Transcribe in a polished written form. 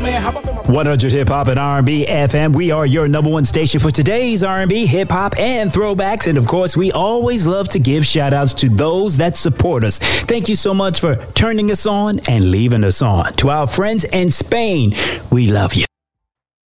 100 Hip Hop and R&B FM. We are your number one station for today's R&B, hip hop, and throwbacks. And of course, we always love to give shout outs to those that support us. Thank you so much for turning us on and leaving us on. To our friends in Spain, we love you.